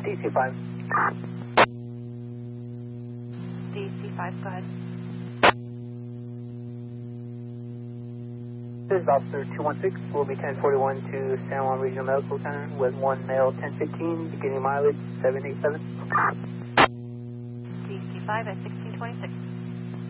DC-5. DC-5, go ahead. This is Officer 216, will be 1041 to San Juan Regional Medical Center with one male 1015, beginning mileage 787. DC-5 at 1626.